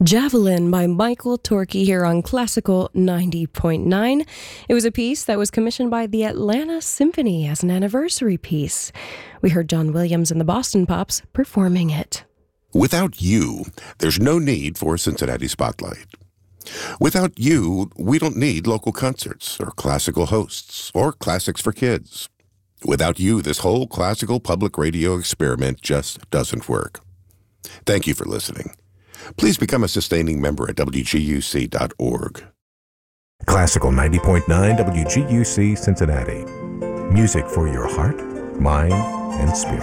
Javelin by Michael Torkey here on Classical 90.9. It was a piece that was commissioned by the Atlanta Symphony as an anniversary piece. We heard John Williams and the Boston Pops performing it. Without you, there's no need for Cincinnati Spotlight. Without you, we don't need local concerts or classical hosts or classics for kids. Without you, this whole classical public radio experiment just doesn't work. Thank you for listening. Please become a sustaining member at WGUC.org. Classical 90.9 WGUC Cincinnati. Music for your heart, mind, and spirit.